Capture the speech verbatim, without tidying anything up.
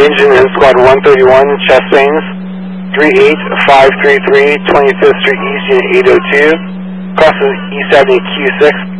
engine in squad one thirty-one, chest vanes, three eight five three three, twenty-fifth Street East, unit eight oh two, crosses E seventy Q six.